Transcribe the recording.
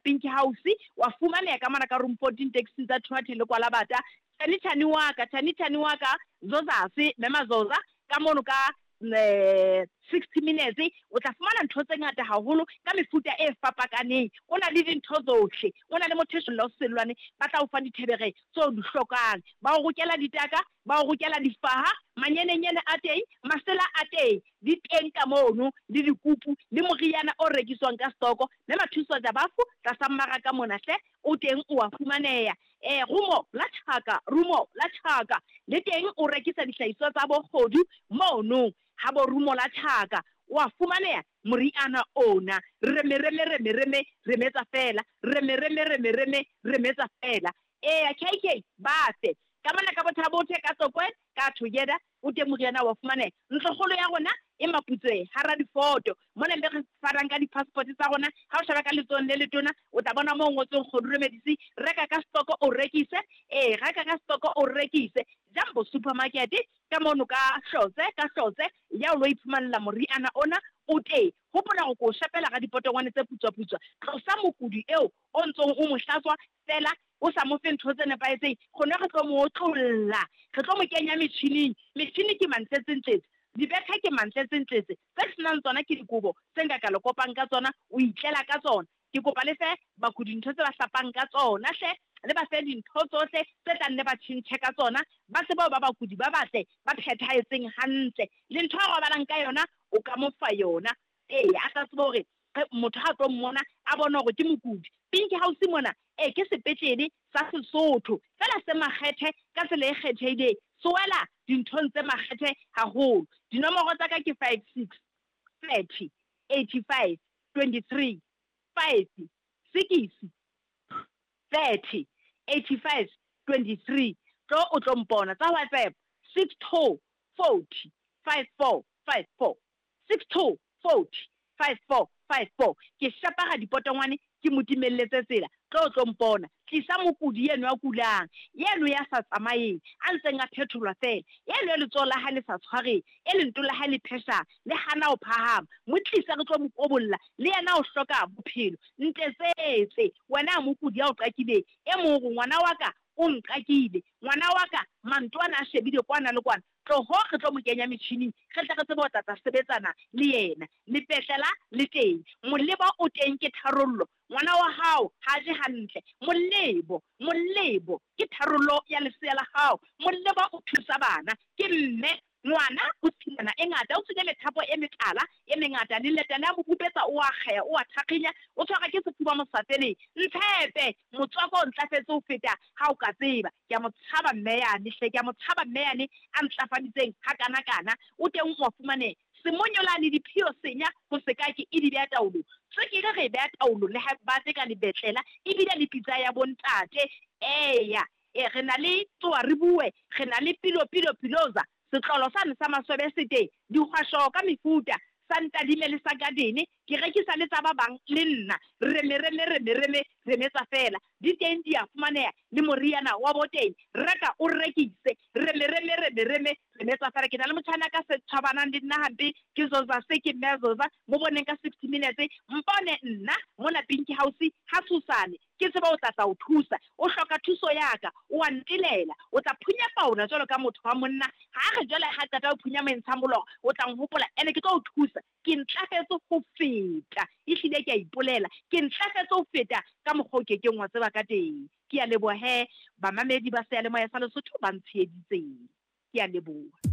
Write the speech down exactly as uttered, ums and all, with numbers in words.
Pink House wa fumana ka mana ka room fourteen taxi tsa Tshwane le kwa Labata tani tani waka tani tani waka Zozasi mema Zoza ka mono ka sixty minutes o tla fumana ntho tse ngata haholo ka mefuta e fapakaneng o na le dintho tsohle o na le motheso lo selwane ba tla o fa dithebere so di hlokang ba o rokela ditaka ba o rokela difaha manyenenyene a teng masela a teng di teng ka mono le dikupu le moriana o rekiswang ka stoko le mathuso tsa bafu tsa samara ka mona hle o teng o a fumaneha eh rumo la Thaka rumo la Thaka le teng o rekisa dihlahiswa tsa bogodu mono ha bo rumo la Thaka wa fumaneha moriana ona reme reme reme reme remetsa fela reme reme reme reme remetsa fela eh K K base ka mana ka botha bothe ka tsokwe ka together o te moriana wa fumaneha ntlogolo ya rona e maputswe hara difoto mona le re farang ka di passport tsa rona ha o shaba ka letsong le letona o tla bona mo ngotsong Kgodure Medicine reka ka stoko o rekise eh reka ka stoko o rekise Jambo supermarket ka mono ka Hlotse ka Hlotse ya o lo iphumanela moriana ona o te hopola go go shapela ga dipotongwane tse putswa putswa tlosa mokudi eo o ntsong o mohlatswa fela o sa mo fe ntho tse nepaetseng gone re tlo mo tlolla re tlo mo kenya metšhining metšhini ke mantletse dibetha ke mantletse-ntletse tse senang tsona ke dikobo tse nka ka le kopang ka tsona o itlela ka tsona ke kopa le fe bakudi ntho tse ba hlapang ka tsona hle le ba fe dintho tsohle tse tla nne ba tšhintšhe ka tsona ba se bao ba bakudi ba batle ba phethahetseng hantle le ntho a robalang ka yona o ka mo fa yona ee a tla tseba hore motho ha tlo mmona a bona hore ke mokudi Pink House mona ee ke sepetlele sa Sesotho fela se makgethe ka tsela e kgethehileng soela dinthong tse makgethe haholo dinomoro tsa ka ke five six thirty eighty-five twenty-three five six thirty eighty-five twenty-three tlo o tlo mpona tsa WhatsApp six two forty five four five four six two forty five four five four ke shapa ga dipotongwane ke motimelletse tsela tlo tlo mpona tlisa mokudi yeno a kulang yeno ya sa tsamaeng a ntseng a phetholwa fela yeno le tsola ha le sa tshware e le ntola ha le phesha le hana o phahama mo tlisa re tlo mokobolla le yena o hloka bophelo ntetsetse wena mokudi ya o qakile e mo go ngwana wa ka o nqakile ngwana wa ka mantwana a shebile kwana le kwana tlo ho re tlo mo kenya metšhining re tla re tsebo o tla sebetsana le yena le petlela le teng moleba o teng ke tharollo ngwana wa hao ha je hantle molebo molebo ke tharollo ya lesea la hao moleba o thusa bana ke mme ngwana o tshilana e ngata o tsile thapo e metala e mengata le letana mo kupetsa o a khaya o a thakhinya o tshwara ke sefuba mosafele ntshepe motswako ntlafetse o feta ha o ka tseba ke a mo tshaba mme yane hle ke a mo tshaba mme yane a ntlafaditseng ha kana kana o teng o fumane semonyola le diphio senya go seka ke e di bya taolo se ke re re bya taolo le ha ba tse ka le betlela e bile le pitsa ya bontate eya e re na le tsoa re bue re na le pilo pilo piloza setlolo sa nsa maswebe sete di khwasho ka mefuta santa di le sa gadene ke rekisa le tsa ba bang le nna re me re me re me re me re metsa fela di teng di a fumaneha le moriana wa boteng reka o rekise re me re me re me re me re metsa fela ke na le motshana ka se tshwabanang le nna hampe ke zoza se ke mezoza mo boneng ka sixty minutes mpone nna mona Pink House ha Susane ke tseba o tla tla o thusa o hloka thuso yaka o a ntilela o tla phunya pauna jalo ka motho wa monna ha re jole ha tata o phunya mentshambolo o tla nghopola ene ke tlo o thusa ke ntlafetse go feta e hlile ke a ipolela ke ntlafetse go feta ka moghoke ke ngwa tseba ka teng ke a lebohe ba mamedi ba se ya le moya sa Lesotho ba ntsheditseng ke a leboha.